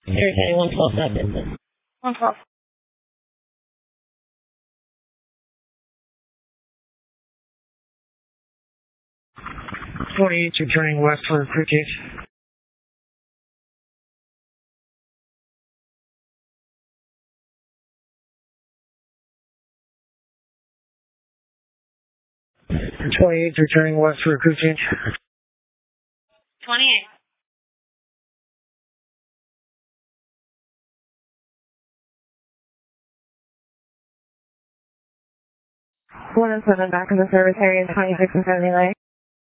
Thursday, 112 South Business. 112. 28 returning west for Fruitcake. For 28 returning west for Fruitcake. 28. One and 7 back in the service area, 26 and 79.